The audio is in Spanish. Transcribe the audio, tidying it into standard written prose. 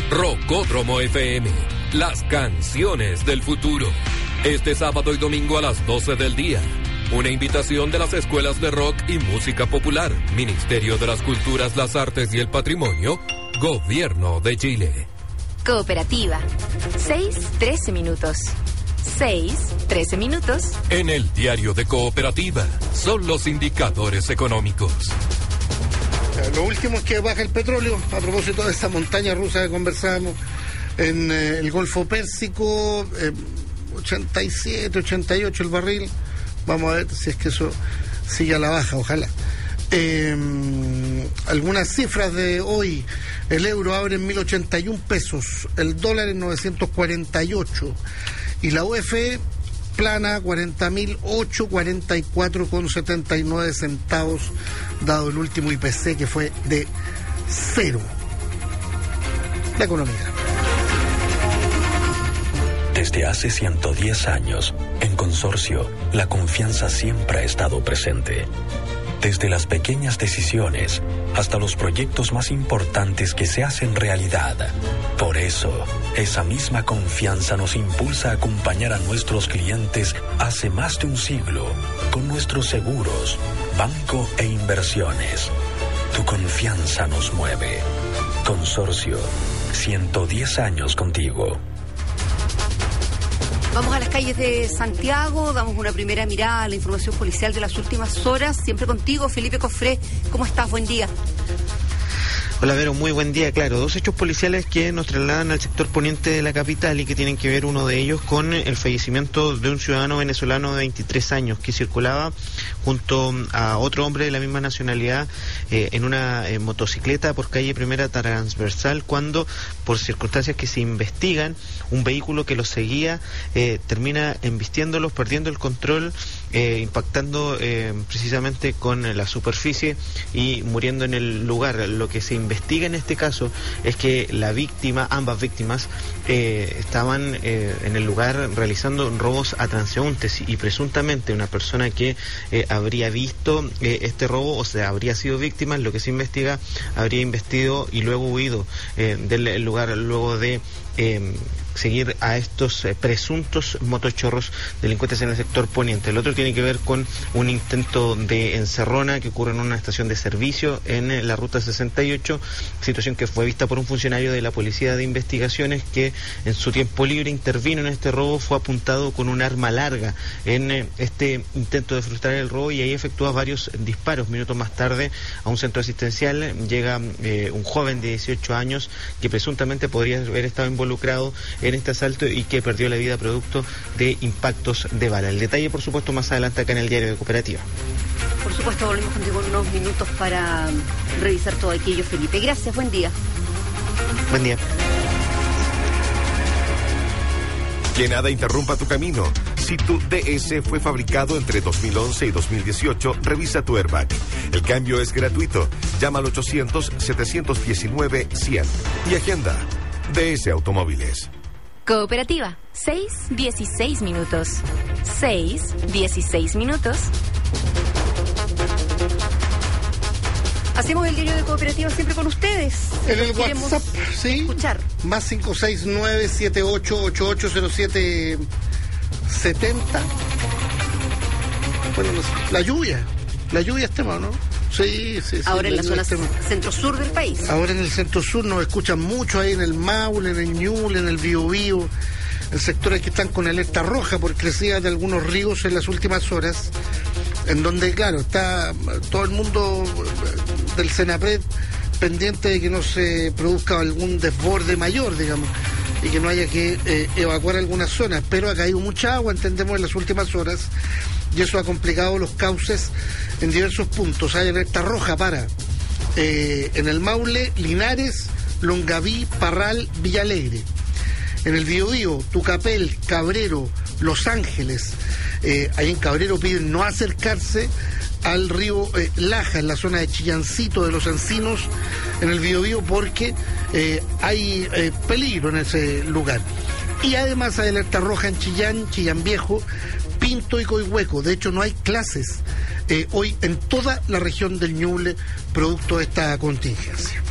Rocódromo FM, las canciones del futuro. Este sábado y domingo a las 12 del día. Una invitación de las escuelas de rock y música popular, Ministerio de las Culturas, las Artes y el Patrimonio, Gobierno de Chile. Cooperativa. 6:13 minutos. 6:13 minutos. En el diario de Cooperativa, son los indicadores económicos. Lo último es que baja el petróleo, a propósito de esa montaña rusa que conversábamos en el Golfo Pérsico, 87, 88 el barril. Vamos a ver si es que eso sigue a la baja, ojalá. Algunas cifras de hoy: el euro abre en 1.081 pesos, el dólar en 948 y la UF plana 40.008, 44,79 centavos, dado el último IPC que fue de 0. La economía. Desde hace 110 años, en Consorcio, la confianza siempre ha estado presente. Desde las pequeñas decisiones hasta los proyectos más importantes que se hacen realidad. Por eso, esa misma confianza nos impulsa a acompañar a nuestros clientes hace más de un siglo con nuestros seguros, banco e inversiones. Tu confianza nos mueve. Consorcio, 110 años contigo. Vamos a las calles de Santiago, damos una primera mirada a la información policial de las últimas horas. Siempre contigo, Felipe Cofré. ¿Cómo estás? Buen día. Hola Vero, muy buen día. Claro, dos hechos policiales que nos trasladan al sector poniente de la capital y que tienen que ver, uno de ellos, con el fallecimiento de un ciudadano venezolano de 23 años que circulaba junto a otro hombre de la misma nacionalidad en una motocicleta por calle Primera Transversal, cuando, por circunstancias que se investigan, un vehículo que los seguía termina embistiéndolos, perdiendo el control, impactando precisamente con la superficie y muriendo en el lugar. Lo que se investiga en este caso es que la víctima, ambas víctimas, estaban en el lugar realizando robos a transeúntes y presuntamente una persona que habría visto este robo, o sea, habría sido víctima, lo que se investiga, habría investido y luego huido del lugar luego de seguir a estos presuntos motochorros delincuentes en el sector poniente. El otro tiene que ver con un intento de encerrona que ocurre en una estación de servicio en la ruta 68, situación que fue vista por un funcionario de la Policía de Investigaciones que en su tiempo libre intervino en este robo. Fue apuntado con un arma larga en este intento de frustrar el robo y ahí efectúa varios disparos. Minutos más tarde, a un centro asistencial llega un joven de 18 años que presuntamente podría haber estado involucrado en este asalto y que perdió la vida producto de impactos de bala. El detalle, por supuesto, más adelante acá en el diario de Cooperativa. Por supuesto, volvemos contigo en unos minutos para revisar todo aquello, Felipe. Gracias, buen día. Buen día. Que nada interrumpa tu camino. Si tu DS fue fabricado entre 2011 y 2018, revisa tu airbag. El cambio es gratuito. Llama al 800-719-100 y agenda. DS Automóviles. Cooperativa. 6:16 minutos. 6:16 minutos. Hacemos el diario de Cooperativa siempre con ustedes. En el WhatsApp, sí. Escuchar. Más 569-78880770. Bueno, la lluvia es tema, ¿no? Sí. Ahora en la zona centro-sur del país. Ahora en el centro-sur nos escuchan mucho, ahí en el Maule, en el Ñuble, en el Biobío, en sectores que están con alerta roja por crecida de algunos ríos en las últimas horas, en donde, claro, está todo el mundo del Senapred pendiente de que no se produzca algún desborde mayor, digamos, y que no haya que evacuar algunas zonas. Pero ha caído mucha agua, entendemos, en las últimas horas, y eso ha complicado los cauces en diversos puntos. Hay alerta roja para en el Maule, Linares, Longaví, Parral, Villalegre. En el Biobío, Tucapel, Cabrero, Los Ángeles. Ahí en Cabrero piden no acercarse al río Laja, en la zona de Chillancito de los Encinos, en el Biobío, porque hay peligro en ese lugar. Y además hay alerta roja en Chillán, Chillán Viejo, Pinto y Coihueco. De hecho, no hay clases hoy en toda la región del Ñuble, producto de esta contingencia.